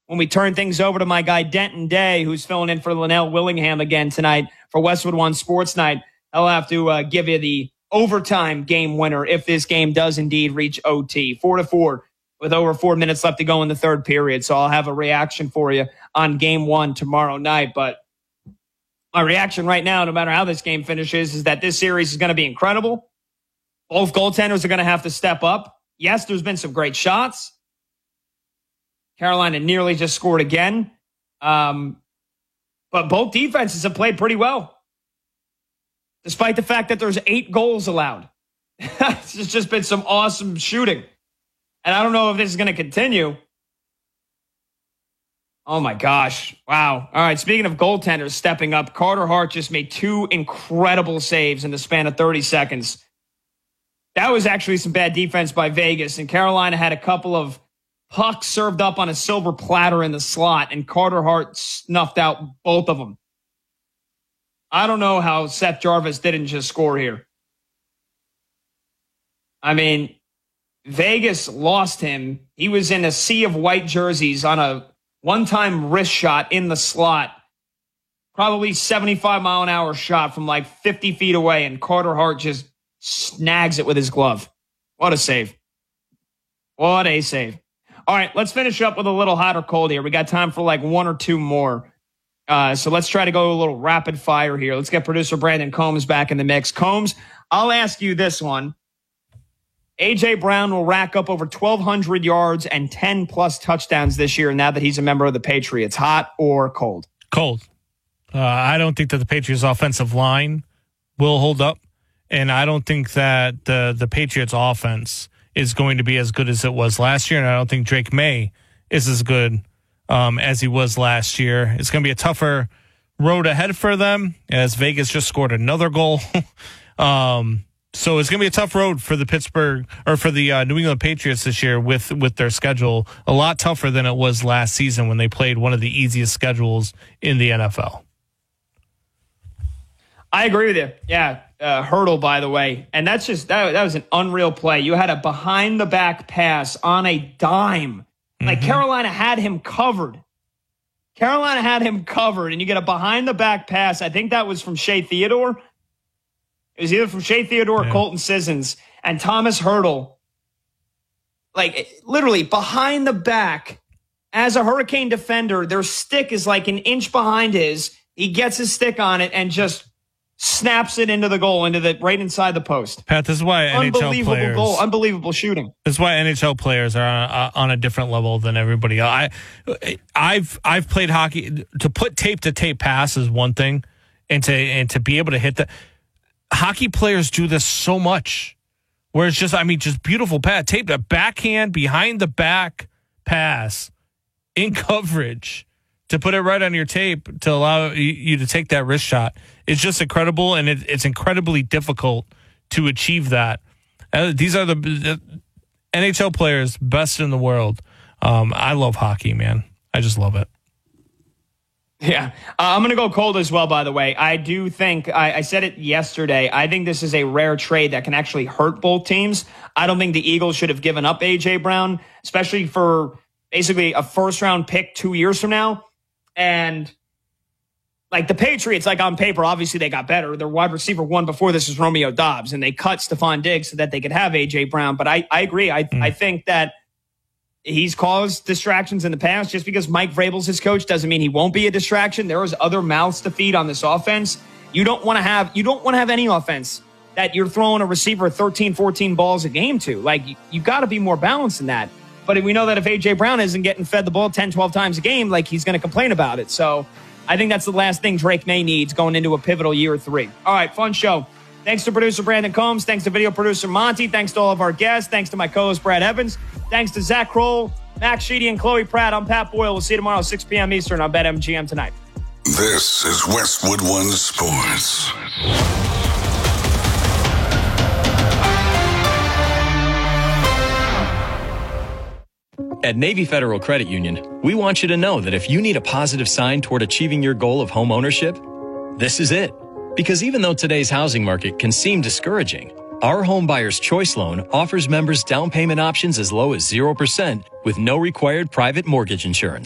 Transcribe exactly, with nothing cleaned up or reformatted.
when we turn things over to my guy Denton Day, who's filling in for Linnell Willingham again tonight for Westwood One Sports Night. I'll have to uh, give you the overtime game winner if this game does indeed reach O T. Four to four with over four minutes left to go in the third period. So I'll have a reaction for you on game one tomorrow night. But my reaction right now, no matter how this game finishes, is that this series is going to be incredible. Both goaltenders are going to have to step up. Yes, there's been some great shots. Carolina nearly just scored again. Um, but both defenses have played pretty well, despite the fact that there's eight goals allowed. It's just been some awesome shooting. And I don't know if this is going to continue. Oh, my gosh. Wow. All right, speaking of goaltenders stepping up, Carter Hart just made two incredible saves in the span of thirty seconds. That was actually some bad defense by Vegas, and Carolina had a couple of pucks served up on a silver platter in the slot, and Carter Hart snuffed out both of them. I don't know how Seth Jarvis didn't just score here. I mean, Vegas lost him. He was in a sea of white jerseys on a one-time wrist shot in the slot. Probably seventy-five mile an hour shot from like fifty feet away, and Carter Hart just snags it with his glove. What a save. What a save. All right, let's finish up with a little hot or cold here. We got time for like one or two more. Uh, so let's try to go a little rapid fire here. Let's get producer Brandon Combs back in the mix. Combs, I'll ask you this one. A J. Brown will rack up over twelve hundred yards and ten plus touchdowns this year now that he's a member of the Patriots. Hot or cold? Cold. Uh, I don't think that the Patriots offensive line will hold up. And I don't think that the, the Patriots offense is going to be as good as it was last year. And I don't think Drake May is as good um, as he was last year. It's going to be a tougher road ahead for them as Vegas just scored another goal. um, so it's going to be a tough road for the Pittsburgh or for the uh, New England Patriots this year with, with their schedule. A lot tougher than it was last season when they played one of the easiest schedules in the N F L. I agree with you. Yeah. Uh, hurdle, by the way. And that's just, that, that was an unreal play. You had a behind the back pass on a dime. Like mm-hmm. Carolina had him covered. Carolina had him covered, and you get a behind the back pass. I think that was from Shea Theodore. It was either from Shea Theodore yeah. or Colton Sissons. And Thomas Hurdle, like literally behind the back as a Hurricane defender, their stick is like an inch behind his. He gets his stick on it and just snaps it into the goal, into the right inside the post. Pat, this is why N H L unbelievable players, goal, unbelievable shooting. This is why N H L players are on, on a different level than everybody else. I, I've I've played hockey. To put tape to tape pass is one thing, and to and to be able to hit the hockey players do this so much, where it's just I mean just beautiful pass, tape the backhand behind the back pass in coverage. To put it right on your tape to allow you to take that wrist shot. It's just incredible, and it, it's incredibly difficult to achieve that. Uh, these are the, the N H L players, best in the world. Um, I love hockey, man. I just love it. Yeah. Uh, I'm going to go cold as well, by the way. I do think, I, I said it yesterday, I think this is a rare trade that can actually hurt both teams. I don't think the Eagles should have given up A J. Brown, especially for basically a first-round pick two years from now. And like the Patriots, like on paper, obviously they got better. Their wide receiver one before this was Romeo Doubs, and they cut Stephon Diggs so that they could have A J. Brown. But I, I agree. I, mm. I think that he's caused distractions in the past. Just because Mike Vrabel's his coach doesn't mean he won't be a distraction. There is other mouths to feed on this offense. You don't want to have you don't want to have any offense that you're throwing a receiver thirteen, fourteen balls a game to. Like you, you got to be more balanced than that. But we know that if A J. Brown isn't getting fed the ball ten, twelve times a game, like he's going to complain about it. So I think that's the last thing Drake May needs going into a pivotal year three. All right, fun show. Thanks to producer Brandon Combs. Thanks to video producer Monty. Thanks to all of our guests. Thanks to my co-host Brad Evans. Thanks to Zach Kroll, Max Sheedy, and Chloe Pratt. I'm Pat Boyle. We'll see you tomorrow, six p.m. Eastern on BetMGM tonight. This is Westwood One Sports. At Navy Federal Credit Union, we want you to know that if you need a positive sign toward achieving your goal of home ownership, this is it. Because even though today's housing market can seem discouraging, our Home Buyer's Choice Loan offers members down payment options as low as zero percent with no required private mortgage insurance.